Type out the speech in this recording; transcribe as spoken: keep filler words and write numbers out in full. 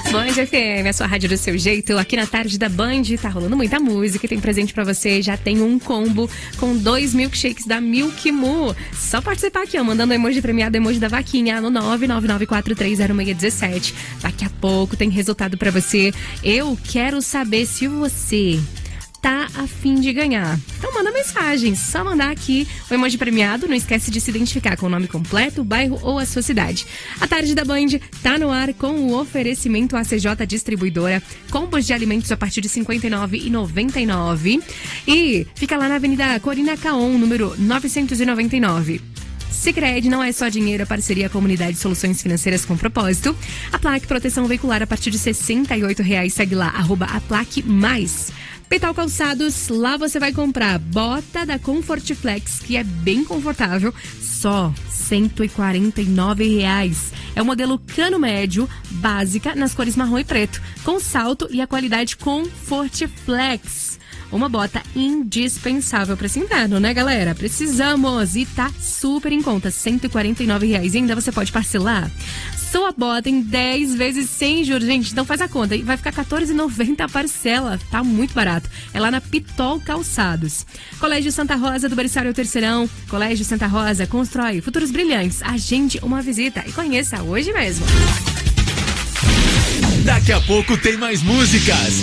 Band F M, a sua rádio do seu jeito. Aqui na tarde da Band tá rolando muita música e tem presente pra você. Já tem um combo com dois milkshakes da Milk Moo. Só participar aqui, ó, mandando emoji premiado, emoji da vaquinha no nove nove nove quatro três zero seis um sete. Daqui a pouco tem resultado pra você. Eu quero saber se você tá a fim de ganhar. Então manda mensagem, só mandar aqui o emoji premiado. Não esquece de se identificar com o nome completo, o bairro ou a sua cidade. A tarde da Band tá no ar com o oferecimento A C J Distribuidora, combos de alimentos a partir de cinquenta e nove reais e noventa e nove centavos. E fica lá na Avenida Corina Caon, número novecentos e noventa e nove. Sicredi não é só dinheiro, a parceria à Comunidade de Soluções Financeiras com Propósito. A Plaque Proteção Veicular a partir de sessenta e oito reais. Segue lá, arroba a Plaque Mais. Petal Calçados, lá você vai comprar bota da Comfort Flex, que é bem confortável, só cento e quarenta e nove reais. É o modelo cano médio, básica, nas cores marrom e preto, com salto e a qualidade Comfort Flex. Uma bota indispensável para esse inverno, né, galera? Precisamos! E tá super em conta, cento e quarenta e nove reais. E ainda você pode parcelar sua bota em dez vezes sem juros. Gente, então faz a conta. Vai ficar quatorze reais e noventa centavos a parcela. Tá muito barato. É lá na Pitol Calçados. Colégio Santa Rosa do Berçário ao Terceirão. Colégio Santa Rosa constrói futuros brilhantes. Agende uma visita e conheça hoje mesmo. Daqui a pouco tem mais músicas.